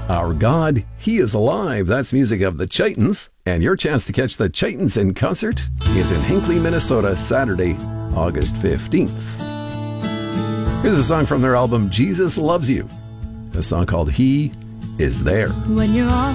Our God, He is alive. That's music of the Chitons. And your chance to catch the Chitons in concert is in Hinckley, Minnesota, Saturday, August 15th. Here's a song from their album, Jesus Loves You. A song called He Is There. When you're on